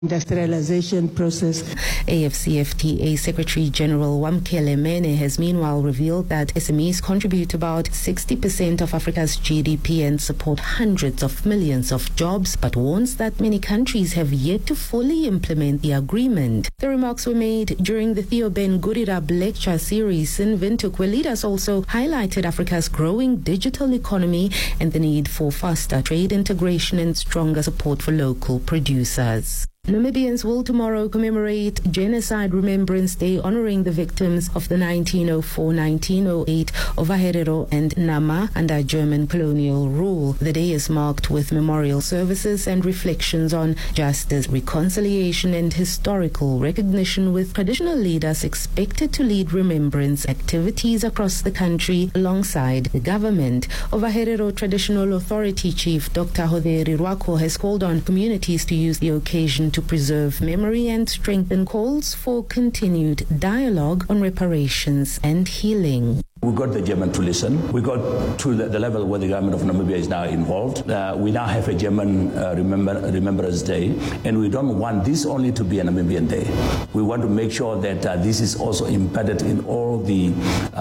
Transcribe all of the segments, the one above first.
industrialization process. AFCFTA Secretary General Wamkele Mene has meanwhile revealed that SMEs contribute about 60% of Africa's GDP and support hundreds of millions of jobs, but warns that many countries have yet to fully implement the agreement. The remarks were made during the Theo Ben Gurirab lecture series in Windhoek, where leaders also highlighted Africa's growing digital economy and the need for faster trade integration and stronger support for local producers. Namibians will tomorrow commemorate Genocide Remembrance Day, honoring the victims of the 1904-1908 Ovaherero and Nama under German colonial rule. The day is marked with memorial services and reflections on justice, reconciliation and historical recognition, with traditional leaders expected to lead remembrance activities across the country alongside the government. Ovaherero Traditional Authority Chief Dr. Hoderi Rwako has called on communities to use the occasion to preserve memory and strengthen calls for continued dialogue on reparations and healing. We got the German to listen. We got to the level where the government of Namibia is now involved. We now have a German Remembrance Day, and we don't want this only to be a Namibian day. We want to make sure that this is also embedded in all the,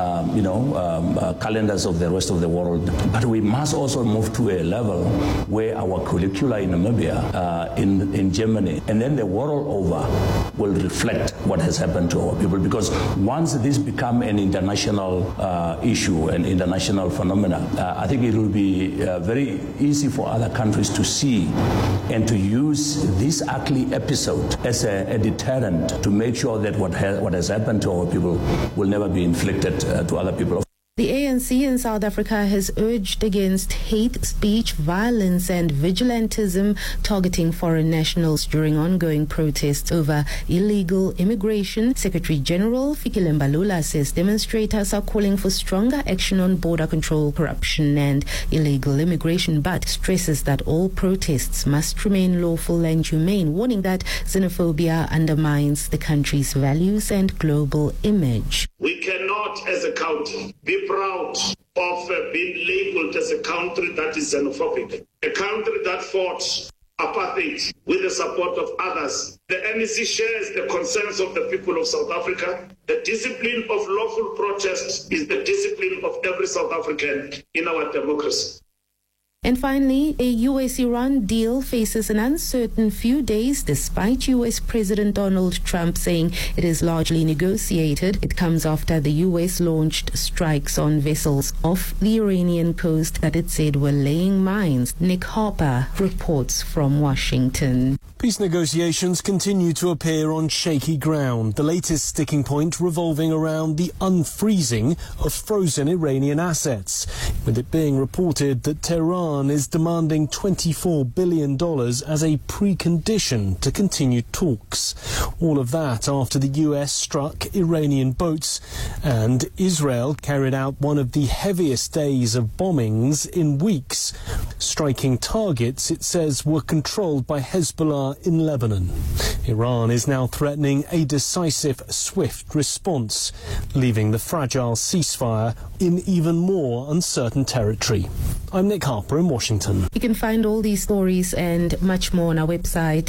calendars of the rest of the world. But we must also move to a level where our curricula in Namibia, in Germany, and then the world over will reflect what has happened to our people. Because once this becomes an international issue, an international phenomena, I think it will be very easy for other countries to see and to use this ugly episode as a deterrent to make sure that what has happened to our people will never be inflicted to other people. The ANC in South Africa has urged against hate speech, violence and vigilantism targeting foreign nationals during ongoing protests over illegal immigration. Secretary General Fikile Mbalula says demonstrators are calling for stronger action on border control, corruption and illegal immigration, but stresses that all protests must remain lawful and humane, warning that xenophobia undermines the country's values and global image. We cannot, as a country, be proud of being labeled as a country that is xenophobic, a country that fought apartheid with the support of others. The NEC shares the concerns of the people of South Africa. The discipline of lawful protest is the discipline of every South African in our democracy. And finally, a US-Iran deal faces an uncertain few days despite US President Donald Trump saying it is largely negotiated. It comes after the US launched strikes on vessels off the Iranian coast that it said were laying mines. Nick Harper reports from Washington. Peace negotiations continue to appear on shaky ground, the latest sticking point revolving around the unfreezing of frozen Iranian assets, with it being reported that Tehran is demanding $24 billion as a precondition to continued talks. All of that after the US struck Iranian boats and Israel carried out one of the heaviest days of bombings in weeks, striking targets it says were controlled by Hezbollah in Lebanon. Iran is now threatening a decisive, swift response, leaving the fragile ceasefire in even more uncertain territory. I'm Nick Harper in Washington. You can find all these stories and much more on our website,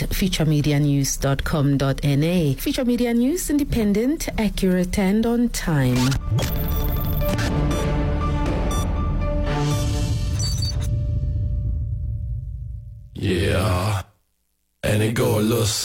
futuremedianews.com.na. Future Media News, independent, accurate and on time. Yeah, and it go a little